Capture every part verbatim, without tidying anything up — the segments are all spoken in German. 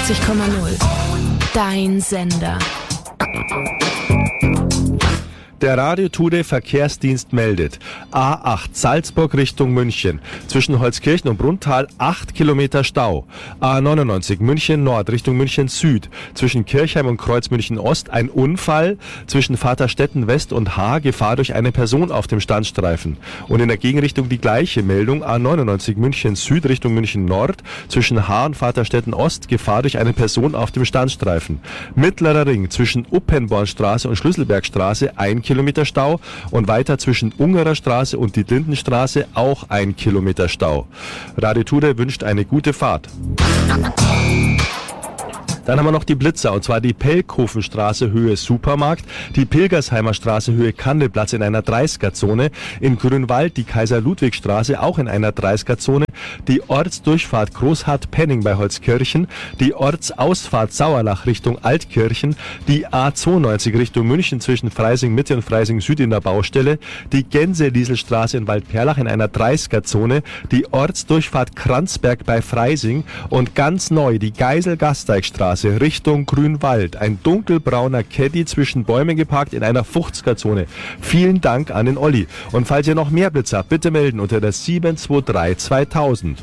neunundachtzig Komma null. Dein Sender. Der Radio Today Verkehrsdienst meldet: A acht Salzburg Richtung München. Zwischen Holzkirchen und Brunntal acht Kilometer Stau. A neunundneunzig München Nord Richtung München Süd. Zwischen Kirchheim und Kreuz München Ost ein Unfall. Zwischen Vaterstetten West und Haar Gefahr durch eine Person auf dem Standstreifen. Und in der Gegenrichtung die gleiche Meldung: A neunundneunzig München Süd Richtung München Nord. Zwischen Haar und Vaterstetten Ost Gefahr durch eine Person auf dem Standstreifen. Mittlerer Ring zwischen Uppenbornstraße und Schlüsselbergstraße ein Kilometer Stau und weiter zwischen Ungerer Straße und die Lindenstraße auch ein Kilometer Stau. Radio Today wünscht eine gute Fahrt. Dann haben wir noch die Blitzer, und zwar die Pelkhofenstraße Höhe Supermarkt, die Pilgersheimer Straße Höhe Kandelplatz in einer dreißiger-Zone, in Grünwald die Kaiser-Ludwig-Straße auch in einer dreißiger-Zone, die Ortsdurchfahrt Großhardt-Penning bei Holzkirchen, die Ortsausfahrt Sauerlach Richtung Altkirchen, die A zweiundneunzig Richtung München zwischen Freising Mitte und Freising Süd in der Baustelle, die Gänse-Lieselstraße in Waldperlach in einer dreißiger-Zone, die Ortsdurchfahrt Kranzberg bei Freising und ganz neu die Geisel-Gasteigstraße Richtung Grünwald. Ein dunkelbrauner Caddy zwischen Bäumen geparkt in einer fünfziger-Zone. Vielen Dank an den Olli. Und falls ihr noch mehr Blitzer habt, bitte melden unter der sieben zwei drei zweitausend.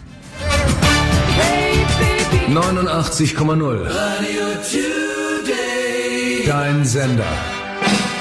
neunundachtzig Komma null. Radio Today. Dein Sender.